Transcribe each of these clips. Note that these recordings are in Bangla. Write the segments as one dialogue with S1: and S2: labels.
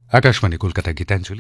S1: আকাশবাণী কলকাতা গীতাঞ্জলি।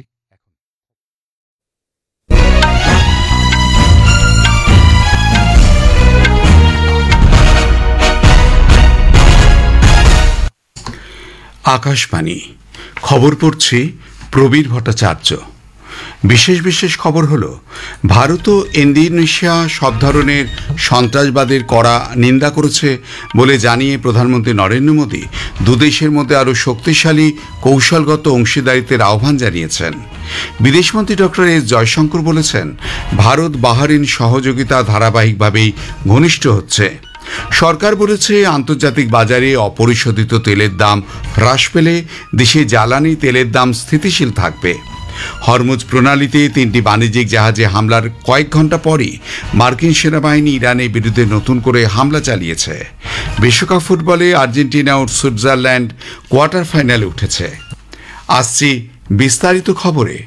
S2: আকাশবাণী খবর পড়ছি প্রবীর ভট্টাচার্য। বিশেষ বিশেষ খবর হলো, ভারত ও ইন্দোনেশিয়া সব ধরনের সন্ত্রাসবাদের কড়া নিন্দা করেছে বলে জানিয়ে প্রধানমন্ত্রী নরেন্দ্র মোদী দুদেশের মধ্যে আরও শক্তিশালী কৌশলগত অংশীদারিত্বের আহ্বান জানিয়েছেন। বিদেশমন্ত্রী ডক্টর এস জয়শঙ্কর বলেছেন, ভারত বাহরিন সহযোগিতা ধারাবাহিকভাবেই ঘনিষ্ঠ হচ্ছে। সরকার বলেছে, আন্তর্জাতিক বাজারে অপরিশোধিত তেলের দাম হ্রাস পেলে দেশে জ্বালানি তেলের দাম স্থিতিশীল থাকবে। হরমুজ প্রণালীতে 3টি বাণিজ্যিক জাহাজে হামলার কয়েক ঘন্টা পরই মার্কিন সেনাবাহিনী ইরানের বিরুদ্ধে নতুন করে হামলা চালিয়েছে। বিশ্বকাপ ফুটবলে আর্জেন্টিনা ও সুইজারল্যান্ড কোয়ার্টার ফাইনালে উঠেছে। আসছি বিস্তারিত খবরে।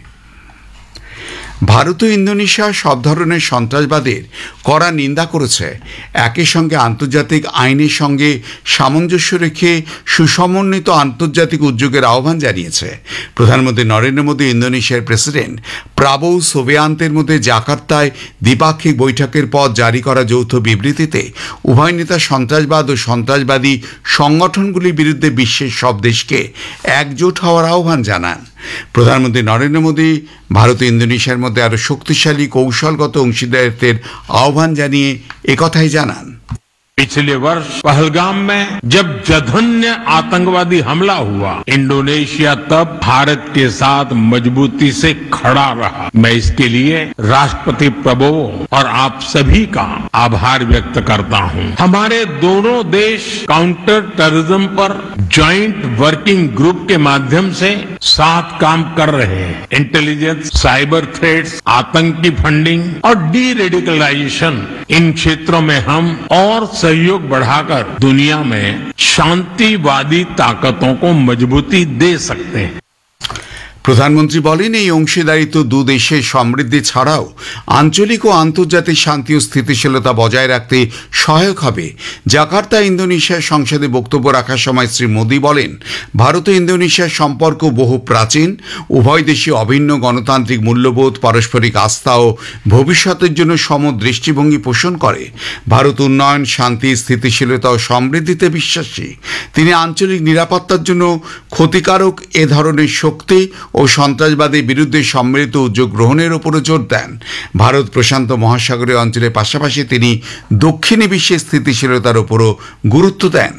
S2: ভারত ও ইন্দোনেশিয়া সব ধরনের সন্ত্রাসবাদের কড়া নিন্দা করেছে। একই সঙ্গে আন্তর্জাতিক আইনের সঙ্গে সামঞ্জস্য রেখে সুসমন্বিত আন্তর্জাতিক উদ্যোগের আহ্বান জানিয়েছে। প্রধানমন্ত্রী নরেন্দ্র মোদী ইন্দোনেশিয়ার প্রেসিডেন্ট প্রাবোও সুবিয়ান্তের মধ্যে জাকার্তায় দ্বিপাক্ষিক বৈঠকের পর জারি করা যৌথ বিবৃতিতে উভয় নেতা সন্ত্রাসবাদ ও সন্ত্রাসবাদী সংগঠনগুলির বিরুদ্ধে বিশ্বের সব দেশকে একজোট হওয়ার আহ্বান জানান। প্রধানমন্ত্রী নরেন্দ্র মোদী ভারত ও ইন্দোনেশিয়ার মধ্যে আরও শক্তিশালী কৌশলগত অংশীদারিত্বের আহ্বান জানিয়ে একথাই জানান।
S3: पिछले वर्ष पहलगाम में जब जघन्य आतंकवादी हमला हुआ, इंडोनेशिया तब भारत के साथ मजबूती से खड़ा रहा। मैं इसके लिए राष्ट्रपति प्रबोवो और आप सभी का आभार व्यक्त करता हूं। हमारे दोनों देश काउंटर टेररिज्म पर जॉइंट वर्किंग ग्रुप के माध्यम से साथ काम कर रहे हैं। इंटेलिजेंस, साइबर थ्रेट्स, आतंकी फंडिंग और डी रेडिकलाइजेशन, इन क्षेत्रों में हम और सहयोग बढ़ाकर दुनिया में शांतिवादी ताकतों को मजबूती दे सकते हैं।
S2: প্রধানমন্ত্রী বলেন, এই অংশীদারিত্ব দুদেশের সমৃদ্ধি ছাড়াও আঞ্চলিক ও আন্তর্জাতিক শান্তি ও স্থিতিশীলতা বজায় রাখতে সহায়ক হবে। জাকার্তা ইন্দোনেশিয়ার সংসদে বক্তব্য রাখার সময় শ্রী মোদী বলেন, ভারত ও ইন্দোনেশিয়ার সম্পর্ক বহু প্রাচীন। উভয় দেশই অভিন্ন গণতান্ত্রিক মূল্যবোধ, পারস্পরিক আস্থা ও ভবিষ্যতের জন্য সম দৃষ্টিভঙ্গি পোষণ করে। ভারত উন্নয়ন, শান্তি, স্থিতিশীলতা ও সমৃদ্ধিতে বিশ্বাসী। তিনি আঞ্চলিক নিরাপত্তার জন্য ক্ষতিকারক এ ধরনের শক্তি ও সন্ত্রাসবাদের বিরুদ্ধে সম্মিলিত উদ্যোগ গ্রহণের উপরও জোর দেন। ভারত প্রশান্ত মহাসাগরীয় অঞ্চলের পাশাপাশি তিনি দক্ষিণী বিশ্বের স্থিতিশীলতার উপরও গুরুত্ব দেন।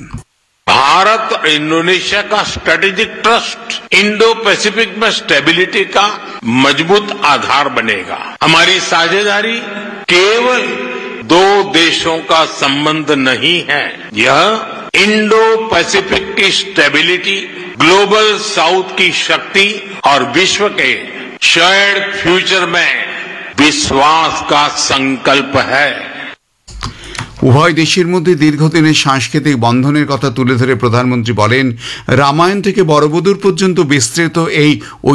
S3: भारत और इंडोनेशिया का स्ट्रेटेजिक ट्रस्ट इंडो पैसिफिक में स्टेबिलिटी का मजबूत आधार बनेगा। हमारी साझेदारी केवल दो देशों का संबंध नहीं है, यह इंडो पैसिफिक की स्टेबिलिटी, ग्लोबल साउथ की शक्ति और विश्व के शेयर्ड फ्यूचर में विश्वास का संकल्प है।
S2: উভয় দেশের মধ্যে দীর্ঘদিনের সাংস্কৃতিক বন্ধনের কথা তুলে ধরে প্রধানমন্ত্রী বলেন, রামায়ণ থেকে বড়বুদুর পর্যন্ত বিস্তৃত এই